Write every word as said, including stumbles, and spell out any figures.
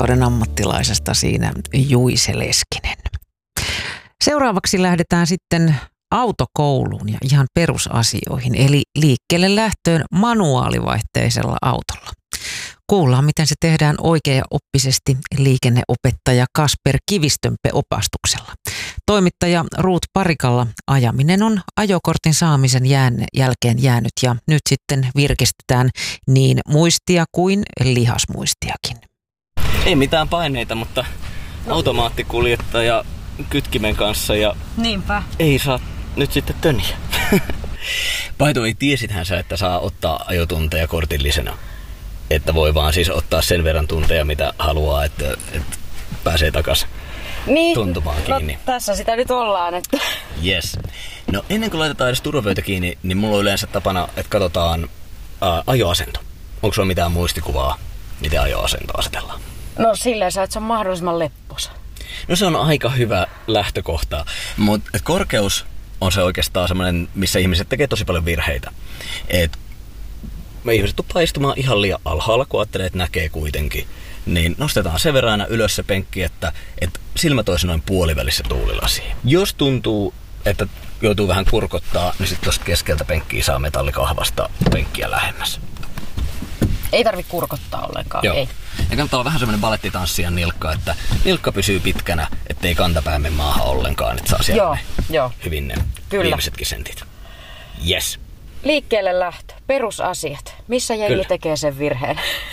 rakkauden ammattilaisesta siinä Juise Leskinen. Seuraavaksi lähdetään sitten autokouluun ja ihan perusasioihin, eli liikkeelle lähtöön manuaalivaihteisella autolla. Kuullaan, miten se tehdään oikeaoppisesti liikenneopettaja Kasper Kivistönpe opastuksella. Toimittaja Ruut Parikalla ajaminen on ajokortin saamisen jään, jälkeen jäänyt ja nyt sitten virkistetään niin muistia kuin lihasmuistiakin. Ei mitään paineita, mutta automaattikuljettaja kytkimen kanssa ja niinpä. Ei saa nyt sitten töniä. Paito, ei tiesithän sä, että saa ottaa ajotunteja kortillisena? Että voi vaan siis ottaa sen verran tunteja, mitä haluaa, että, että pääsee takaisin niin, tuntumaan kiinni. No, tässä sitä nyt ollaan. Että... Yes. No ennen kuin laitetaan edes turvavöitä kiinni, niin mulla on yleensä tapana, että katsotaan ää, ajoasento. Onko sulla mitään muistikuvaa, miten ajoasento asetellaan? No silleen sä, että se on mahdollisimman lepposa. No se on aika hyvä lähtökohta, mutta korkeus on se oikeastaan semmoinen, missä ihmiset tekee tosi paljon virheitä. Et me ihmiset tuppaa istumaan ihan liian alhaalla, kun ajattelee, että näkee kuitenkin. Niin nostetaan sen verran aina ylös se penkki, että, että silmät olisi noin puolivälissä tuulilasiin. Jos tuntuu, että joutuu vähän kurkottaa, niin sitten tuosta keskeltä penkkiä saa metallikahvasta penkkiä lähemmäs. Ei tarvitse kurkottaa ollenkaan. Joo. Ei. Ja kannattaa olla vähän semmoinen balettitanssijan nilkka, että nilkka pysyy pitkänä, ettei kantapää mene maahan ollenkaan, että saa siellä joo, ne jo. hyvin ne Kyllä. viimeisetkin sentit. Yes. Liikkeelle lähtö, perusasiat. Missä jengi Kyllä. tekee sen virheen?